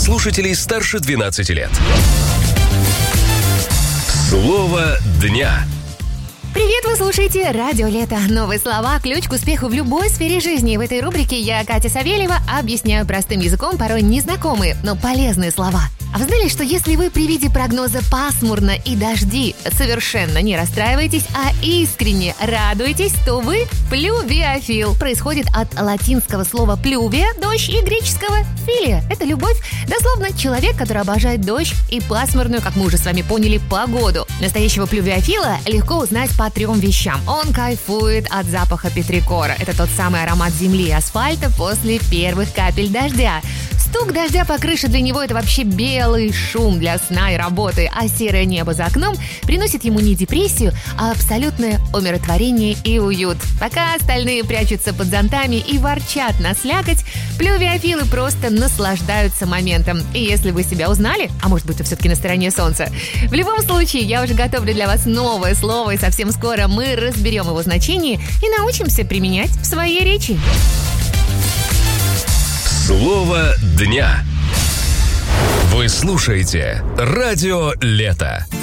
слушателей старше 12 лет. Слово дня. Привет, вы слушаете «Радио Лето». Новые слова – ключ к успеху в любой сфере жизни. В этой рубрике я, Катя Савельева, объясняю простым языком порой незнакомые, но полезные слова. А вы знали, что если вы при виде прогноза пасмурно и дожди совершенно не расстраиваетесь, а искренне радуетесь, то вы плювиофил. Происходит от латинского слова «плювия» – дождь, и греческого «филия» – это любовь. Дословно, человек, который обожает дождь и пасмурную, как мы уже с вами поняли, погоду. Настоящего плювиофила легко узнать по 3 вещам. Он кайфует от запаха петрикора. Это тот самый аромат земли и асфальта после первых капель дождя. Стук дождя по крыше для него – это вообще белый шум для сна и работы, а серое небо за окном приносит ему не депрессию, а абсолютное умиротворение и уют. Пока остальные прячутся под зонтами и ворчат на слякоть, плювиофилы просто наслаждаются моментом. И если вы себя узнали, а может быть, вы все-таки на стороне солнца, в любом случае, я уже готовлю для вас новое слово, и совсем скоро мы разберем его значение и научимся применять в своей речи. Слово дня. Вы слушаете «Радио Лето».